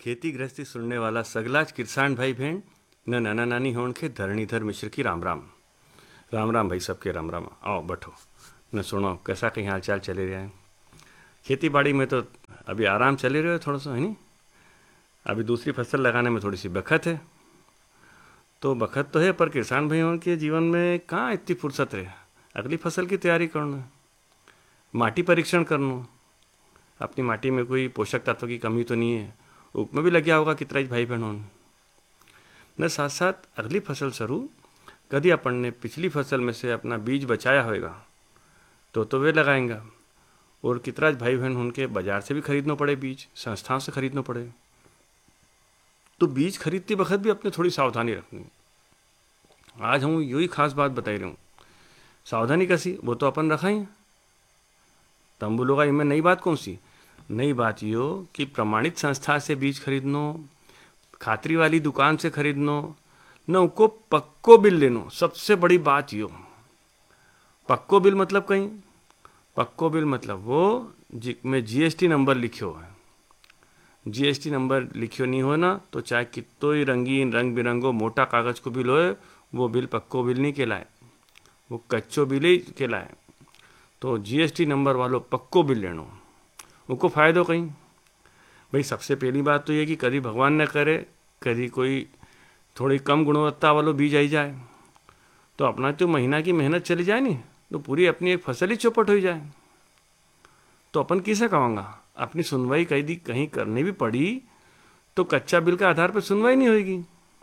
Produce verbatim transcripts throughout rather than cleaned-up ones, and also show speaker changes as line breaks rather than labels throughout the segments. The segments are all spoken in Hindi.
खेती गृहस्थी सुनने वाला सगलाज किसान भाई बहन न नाना नानी होण के धरणीधर मिश्र की राम राम। राम राम भाई, सबके राम राम। आओ बैठो न सुनो कैसा कहीं हाल चाल चले रहे हैं। खेती बाड़ी में तो अभी आराम चले रहे हो थोड़ा सा, है नहीं? अभी दूसरी फसल लगाने में थोड़ी सी बखत है। तो बखत तो है, पर किसान भाइयों के जीवन में कहाँ इतनी फुर्सत रहे। अगली फसल की तैयारी करना, माटी परीक्षण करना, अपनी माटी में कोई पोषक तत्व की कमी तो नहीं है, उसमें भी लग गया होगा कितना ही भाई बहनों ने। साथ साथ अगली फसल शुरू कभी अपन ने पिछली फसल में से अपना बीज बचाया होगा तो तो वे लगाएंगा, और कितना भाई बहन उनके बाजार से भी खरीदना पड़े, बीज संस्थाओं से खरीदना पड़े। तो बीज खरीदते वक्त भी अपने थोड़ी सावधानी रखनी। आज हम यही खास बात बताई रहा हूँ। सावधानी कैसी, वो तो अपन रखा ही। तंबू लोग इनमें नई बात कौन सी? नई बात यो कि प्रमाणित संस्था से बीज खरीदनो, खातरी वाली दुकान से खरीदनो, न उनको पक्को बिल लेनो। सबसे बड़ी बात यो, पक्को बिल मतलब कहीं, पक्को बिल मतलब वो जिसमें जीएसटी नंबर लिखियो है। जीएसटी नंबर लिखियो नहीं हो ना तो चाहे कितो ही रंगीन रंग बिरंगो मोटा कागज को बिल होए, वो बिल पक्को बिल नहीं कहलाए, वो कच्चो बिल ही कहलाए। तो जीएसटी नंबर वालों पक्को बिल लेनो, उनको फ़ायदो कहीं। भाई सबसे पहली बात तो ये कि कभी भगवान न करे कभी कोई थोड़ी कम गुणवत्ता वालों बीज आई जाए तो अपना तो महीना की मेहनत चली जाए नहीं, तो पूरी अपनी एक फसल ही चौपट हो जाए। तो अपन किसे कहेंगा, अपनी सुनवाई कहीं दी कहीं करनी भी पड़ी तो कच्चा बिल के आधार पर सुनवाई नहीं होगी।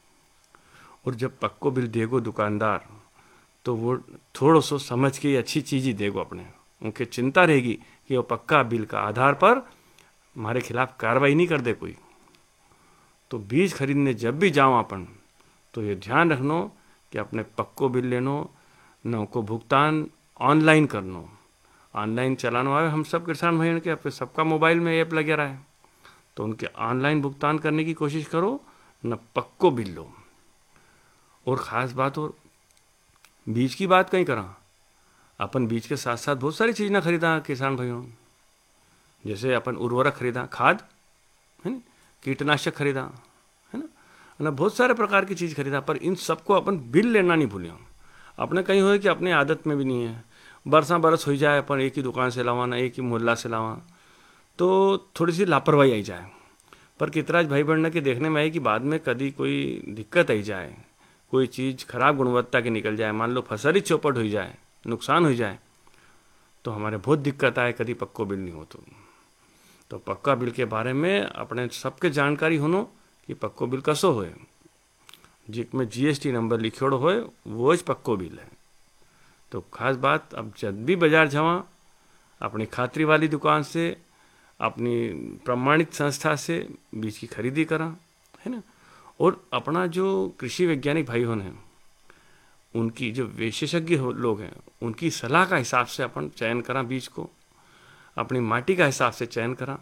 और जब पक्को बिल देगो दुकानदार तो वो थोड़ा सो समझ के अच्छी चीज़ ही देगो अपने। उनके चिंता रहेगी कि वो पक्का बिल का आधार पर हमारे खिलाफ कार्रवाई नहीं कर दे कोई। तो बीज खरीदने जब भी जाओ अपन तो ये ध्यान रखनो कि अपने पक्को बिल लेनो, न उनको भुगतान ऑनलाइन करनो। ऑनलाइन चलानो आए हम सब किसान भाई के, अपने सबका मोबाइल में ऐप लगे रहा है, तो उनके ऑनलाइन भुगतान करने की कोशिश करो, न पक्को बिल लो। और ख़ास बात, और बीज की बात कहीं करा, अपन बीज के साथ साथ बहुत सारी चीज़ ना खरीदा किसान भाइयों। जैसे अपन उर्वरक खरीदा, खाद है ना, कीटनाशक खरीदा, है ना ना बहुत सारे प्रकार की चीज़ खरीदा, पर इन सबको अपन बिल लेना नहीं भूलियो। अपने कहीं हो कि अपने आदत में भी नहीं है, बरसा बरस हो जाए अपन एक ही दुकान से लावाना, एक ही मोहल्ला से लावा, तो थोड़ी सी लापरवाही आई जाए। पर कितराज भाई बहन के देखने में आई कि बाद में कभी कोई दिक्कत आई जाए, कोई चीज़ खराब गुणवत्ता की निकल जाए, मान लो फसल ही चौपट हो जाए, नुकसान हो जाए, तो हमारे बहुत दिक्कत आए कभी पक्को बिल नहीं हो तो। तो पक्का बिल के बारे में अपने सबके जानकारी होनो कि पक्को बिल कसो होए, जिसमें जीएसटी नंबर लिखियोड़ो होए वो ज पक्को बिल है। तो खास बात, अब जब भी बाजार जावा अपनी खातरी वाली दुकान से, अपनी प्रमाणित संस्था से बीज की खरीदी करा, है ना। और अपना जो कृषि वैज्ञानिक भाई होने हैं, उनकी जो विशेषज्ञ लोग हैं, उनकी सलाह का हिसाब से अपन चयन करा बीज को, अपनी माटी का हिसाब से चयन करा।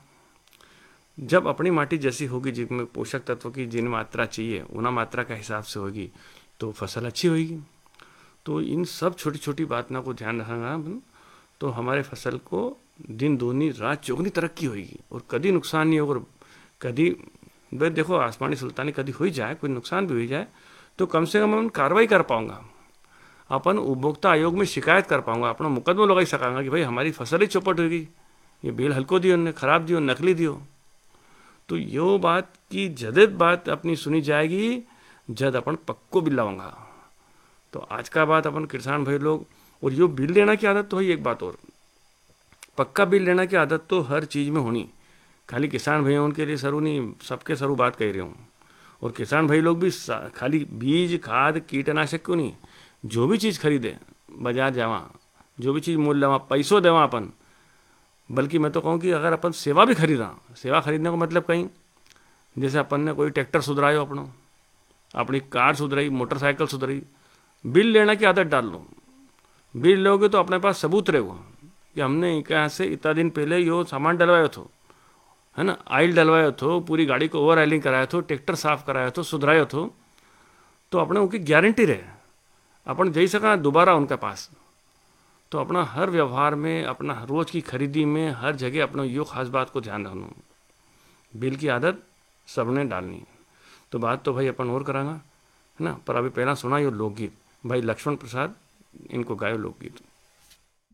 जब अपनी माटी जैसी होगी, जिसमें पोषक तत्व की जिन मात्रा चाहिए उना मात्रा का हिसाब से होगी, तो फसल अच्छी होगी। तो इन सब छोटी छोटी बातों को ध्यान रखना तो हमारे फसल को दिन दूनी रात चौगनी तरक्की होगी, और कभी नुकसान नहीं होगा। कभी भाई देखो आसमानी सुल्तानी कभी हो जाए, कोई नुकसान भी हो जाए, तो कम से कम अपन कार्रवाई कर पाऊंगा, अपन उपभोक्ता आयोग में शिकायत कर पाऊंगा, अपना मुकदमा लगा सकांगा कि भाई हमारी फसल ही चौपट होगी, ये बिल हल्को दियो, ने खराब दियो, नकली दियो। तो यो बात की जदत बात अपनी सुनी जाएगी जद अपन पक्को बिल लाऊंगा। तो आज का बात अपन किसान भाई लोग, और यो बिल लेना की आदत तो है। एक बात और, पक्का बिल लेना की आदत तो हर चीज़ में होनी, खाली किसान भाइयों उनके लिए सरू नहीं, सबके सरू बात कह रही हूँ। और किसान भाई लोग भी खाली बीज खाद कीटनाशक क्यों नहीं, जो भी चीज़ खरीदे बाजार जावा, जो भी चीज़ मूल्य लेवा, पैसों देवा अपन, बल्कि मैं तो कहूँ कि अगर अपन सेवा भी खरीदा, सेवा खरीदने का मतलब कहीं जैसे अपन ने कोई ट्रैक्टर सुधरायो, अपना अपनी कार सुधराई, मोटरसाइकिल सुधराई, बिल लेना की आदत डाल लो। बिल लोगे तो अपने पास सबूत रहेगा कि हमने यहाँ से इतना दिन पहले यो सामान डलवाया था, है ना, आयल डलवाया था, पूरी गाड़ी को ओवर ऑयलिंग कराया था, ट्रैक्टर साफ कराया था, सुधराया था, तो अपने उनकी गारंटी रहे, अपन जा सका दोबारा उनके पास। तो अपना हर व्यवहार में, अपना रोज़ की खरीदी में, हर जगह अपना यो खास बात को ध्यान रखना, बिल की आदत सबने डालनी। तो बात तो भाई अपन और करांगा है ना, पर अभी पहला सुना यो लोकगीत भाई लक्ष्मण प्रसाद इनको गायो लोकगीत।